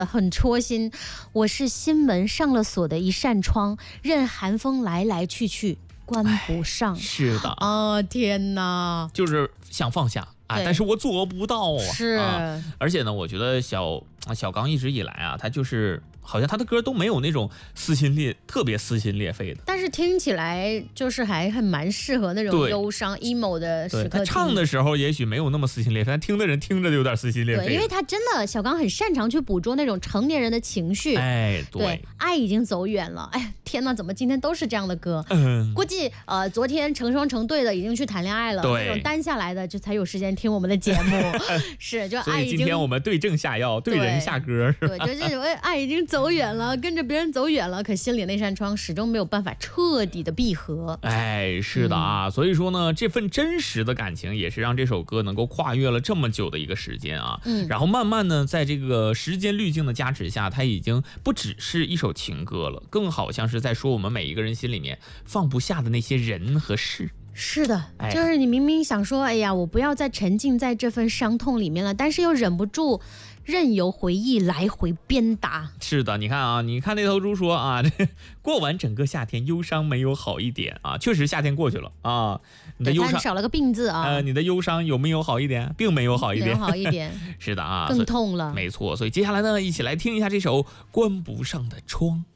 很戳心。我是心门上了锁的一扇窗，任寒风来来去去，关不上。 是的啊，天哪， 就是想放下啊，但是我做不到啊。 是， 而且呢，我觉得小刚一直以来啊，他就是好像他的歌都没有那种特别撕心裂肺的， 但是听起来就是还蛮适合那种忧伤 emo 的时刻。 他唱的时候也许没有那么撕心裂肺，但听的人听着就有点撕心裂肺。 对，因为他真的小刚很擅长去捕捉那种成年人的情绪。 哎， 对，爱已经走远了。哎，天哪，怎么今天都是这样的歌？估计昨天成双成对的已经去谈恋爱了，那种单下来的就才有时间听我们的节目。是，就爱已经。 所以今天我们对症下药，对人下歌，是吧？ 对，就是爱已经走远了，跟着别人走远了，可心里那扇窗始终没有办法彻底的闭合。 哎，是的啊，所以说呢，这份真实的感情也是让这首歌能够跨越了这么久的一个时间啊。然后慢慢呢，在这个时间滤镜的加持下，它已经不只是一首情歌了，更好像是在说我们每一个人心里面放不下的那些人和事。 是的，就是你明明想说，哎呀，我不要再沉浸在这份伤痛里面了，但是又忍不住任由回忆来回鞭打。 是的，你看啊，你看那头猪说啊，过完整个夏天，忧伤没有好一点啊。确实夏天过去了啊，你的忧伤少了个病字啊。 你的忧伤有没有好一点？并没有好一点， 没有好一点。 是的啊， 更痛了。 没错，所以接下来呢，一起来听一下这首《关不上的窗》。